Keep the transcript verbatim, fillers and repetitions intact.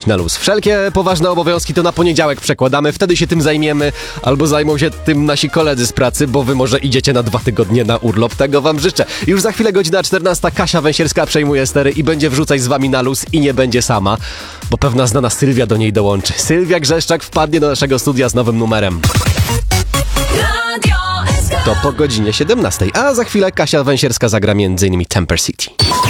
na luz. Wszelkie poważne obowiązki to na poniedziałek przekładamy, wtedy się tym zajmiemy, albo zajmą się tym nasi koledzy z pracy, bo wy może idziecie na dwa tygodnie na urlop. Tego wam życzę. Już za chwilę godzina czternasta, Kasia Węsierska przejmuje stery i będzie wrzucać z wami na luz i nie będzie sama, bo pewna znana Sylwia do niej dołączy. Sylwia Grzeszczak wpadnie do naszego studia z nowym numerem. To po godzinie siedemnastej, a za chwilę Kasia Węsierska zagra między innymi Temper City.